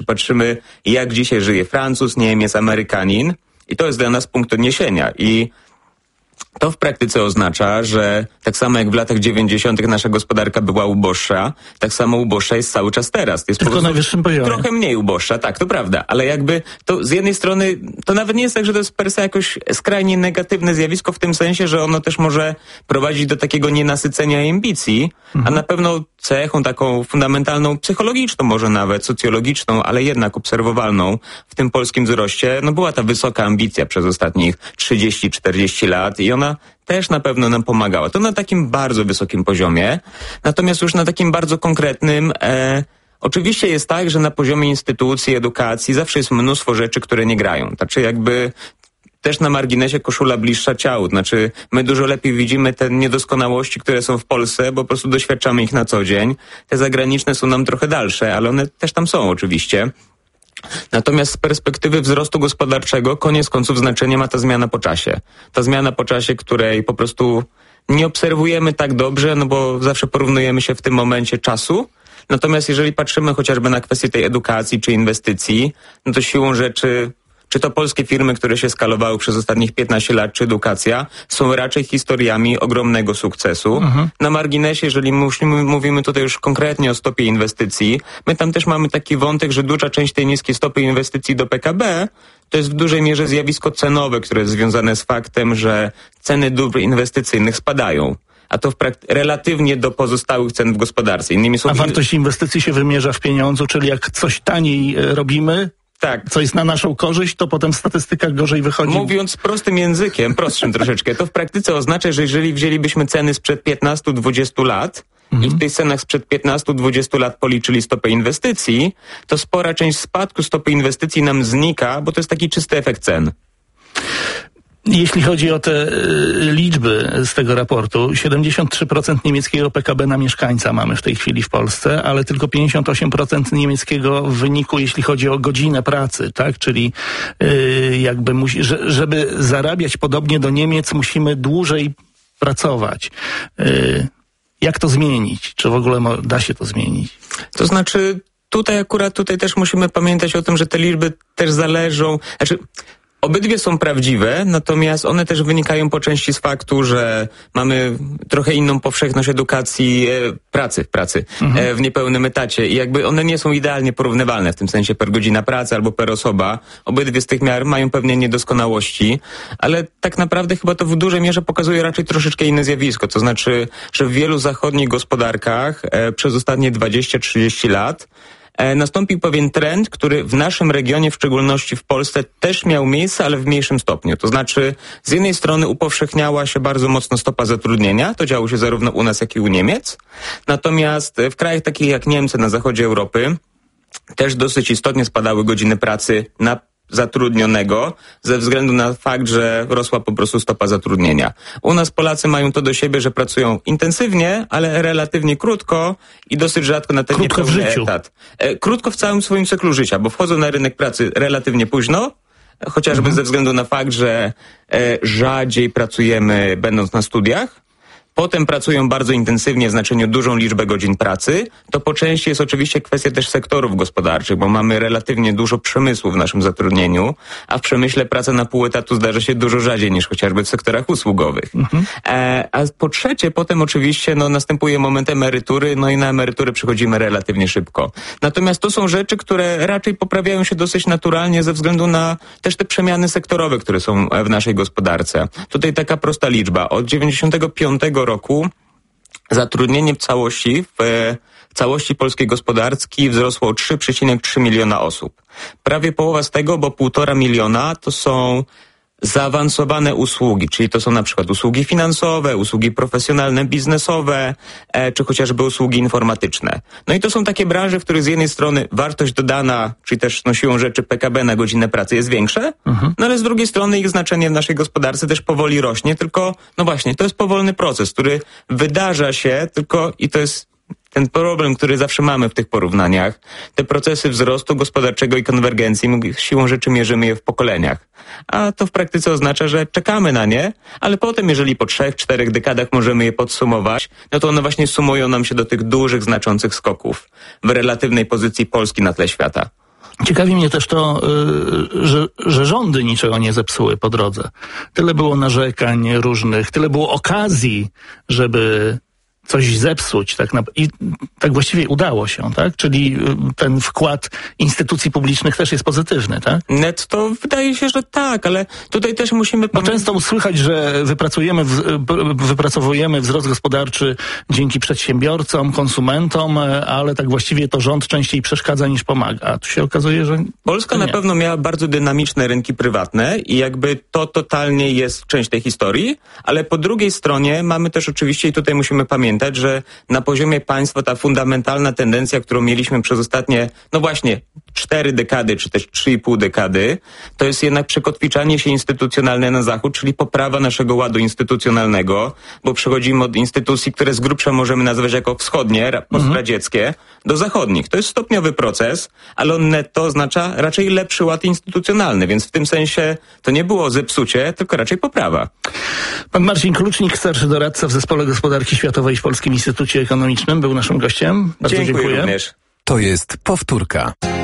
Patrzymy, jak dzisiaj żyje Francuz, Niemiec, Amerykanin i to jest dla nas punkt odniesienia. I to w praktyce oznacza, że tak samo jak w latach 90. nasza gospodarka była uboższa, tak samo uboższa jest cały czas teraz. Jest tylko na najwyższym poziomie. Trochę mniej uboższa, tak, to prawda, ale jakby to z jednej strony, to nawet nie jest tak, że to jest per se jakoś skrajnie negatywne zjawisko w tym sensie, że ono też może prowadzić do takiego nienasycenia ambicji, a na pewno cechą taką fundamentalną, psychologiczną może nawet, socjologiczną, ale jednak obserwowalną w tym polskim wzroście, no była ta wysoka ambicja przez ostatnich 30-40 lat i ona też na pewno nam pomagała. To na takim bardzo wysokim poziomie. Natomiast już na takim bardzo konkretnym, oczywiście jest tak, że na poziomie instytucji, edukacji zawsze jest mnóstwo rzeczy, które nie grają. Znaczy jakby też na marginesie koszula bliższa ciału. Znaczy my dużo lepiej widzimy te niedoskonałości, które są w Polsce, bo po prostu doświadczamy ich na co dzień. Te zagraniczne są nam trochę dalsze, ale one też tam są oczywiście. Natomiast z perspektywy wzrostu gospodarczego koniec końców znaczenie ma ta zmiana po czasie. Ta zmiana po czasie, której po prostu nie obserwujemy tak dobrze, no bo zawsze porównujemy się w tym momencie czasu. Natomiast jeżeli patrzymy chociażby na kwestię tej edukacji czy inwestycji, no to siłą rzeczy czy to polskie firmy, które się skalowały przez ostatnich 15 lat, czy edukacja, są raczej historiami ogromnego sukcesu. Na marginesie, jeżeli mówimy tutaj już konkretnie o stopie inwestycji, my tam też mamy taki wątek, że duża część tej niskiej stopy inwestycji do PKB to jest w dużej mierze zjawisko cenowe, które jest związane z faktem, że ceny dóbr inwestycyjnych spadają. A to relatywnie do pozostałych cen w gospodarce. Innymi słowy, a wartość inwestycji się wymierza w pieniądzu, czyli jak coś taniej robimy, tak, co jest na naszą korzyść, to potem w statystykach gorzej wychodzi. Mówiąc prostym językiem, prostszym troszeczkę, to w praktyce oznacza, że jeżeli wzięlibyśmy ceny sprzed 15-20 lat i w tych cenach sprzed 15-20 lat policzyli stopę inwestycji, to spora część spadku stopy inwestycji nam znika, bo to jest taki czysty efekt cen. Jeśli chodzi o te liczby z tego raportu, 73% niemieckiego PKB na mieszkańca mamy w tej chwili w Polsce, ale tylko 58% niemieckiego w wyniku, jeśli chodzi o godzinę pracy, tak? Czyli jakby żeby zarabiać podobnie do Niemiec, musimy dłużej pracować. Jak to zmienić? Czy w ogóle da się to zmienić? To znaczy, tutaj też musimy pamiętać o tym, że te liczby też zależą, obydwie są prawdziwe, natomiast one też wynikają po części z faktu, że mamy trochę inną powszechność edukacji pracy w niepełnym etacie i jakby one nie są idealnie porównywalne w tym sensie per godzina pracy albo per osoba. Obydwie z tych miar mają pewne niedoskonałości, ale tak naprawdę chyba to w dużej mierze pokazuje raczej troszeczkę inne zjawisko. To znaczy, że w wielu zachodnich gospodarkach przez ostatnie 20-30 lat nastąpił pewien trend, który w naszym regionie, w szczególności w Polsce, też miał miejsce, ale w mniejszym stopniu. To znaczy, z jednej strony upowszechniała się bardzo mocno stopa zatrudnienia, to działo się zarówno u nas, jak i u Niemiec, natomiast w krajach takich jak Niemcy na zachodzie Europy też dosyć istotnie spadały godziny pracy na zatrudnionego ze względu na fakt, że rosła po prostu stopa zatrudnienia. U nas Polacy mają to do siebie, że pracują intensywnie, ale relatywnie krótko i dosyć rzadko na ten niepełny etat. Krótko w całym swoim cyklu życia, bo wchodzą na rynek pracy relatywnie późno, chociażby ze względu na fakt, że rzadziej pracujemy będąc na studiach. Potem pracują bardzo intensywnie, w znaczeniu dużą liczbę godzin pracy. To po części jest oczywiście kwestia też sektorów gospodarczych, bo mamy relatywnie dużo przemysłu w naszym zatrudnieniu, a w przemyśle praca na pół etatu zdarza się dużo rzadziej niż chociażby w sektorach usługowych. A po trzecie, potem oczywiście następuje moment emerytury, i na emeryturę przychodzimy relatywnie szybko. Natomiast to są rzeczy, które raczej poprawiają się dosyć naturalnie ze względu na też te przemiany sektorowe, które są w naszej gospodarce. Tutaj taka prosta liczba. Od 95 roku zatrudnienie w całości polskiej gospodarki wzrosło o 3,3 miliona osób. Prawie połowa z tego, bo 1,5 miliona to są zaawansowane usługi, czyli to są na przykład usługi finansowe, usługi profesjonalne, biznesowe, czy chociażby usługi informatyczne. No i to są takie branże, w których z jednej strony wartość dodana, czyli też siłą rzeczy PKB na godzinę pracy jest większe, ale z drugiej strony ich znaczenie w naszej gospodarce też powoli rośnie, tylko właśnie, to jest powolny proces, który wydarza się i to jest ten problem, który zawsze mamy w tych porównaniach, te procesy wzrostu gospodarczego i konwergencji, siłą rzeczy mierzymy je w pokoleniach. A to w praktyce oznacza, że czekamy na nie, ale potem, jeżeli po 3-4 dekadach możemy je podsumować, to one właśnie sumują nam się do tych dużych, znaczących skoków w relatywnej pozycji Polski na tle świata. Ciekawi mnie też to, że rządy niczego nie zepsuły po drodze. Tyle było narzekań różnych, tyle było okazji, żeby coś zepsuć, i tak właściwie udało się, tak? Czyli ten wkład instytucji publicznych też jest pozytywny, tak? Netto wydaje się, że tak, ale tutaj też musimy... Bo często słychać, że wypracowujemy wzrost gospodarczy dzięki przedsiębiorcom, konsumentom, ale tak właściwie to rząd częściej przeszkadza niż pomaga. A tu się okazuje, że Polska na pewno miała bardzo dynamiczne rynki prywatne i jakby to totalnie jest część tej historii, ale po drugiej stronie mamy też oczywiście, i tutaj musimy pamiętać, że na poziomie państwa ta fundamentalna tendencja, którą mieliśmy przez ostatnie, 4 dekady, czy też 3,5 dekady, to jest jednak przekotwiczanie się instytucjonalne na zachód, czyli poprawa naszego ładu instytucjonalnego, bo przechodzimy od instytucji, które z grubsza możemy nazwać jako wschodnie, postradzieckie, do zachodnich. To jest stopniowy proces, ale on netto oznacza raczej lepszy ład instytucjonalny, więc w tym sensie to nie było zepsucie, tylko raczej poprawa. Pan Marcin Klucznik, starszy doradca w Zespole Gospodarki Światowej w Polskim Instytucie Ekonomicznym, był naszym gościem. Bardzo dziękuję. Również. To jest powtórka.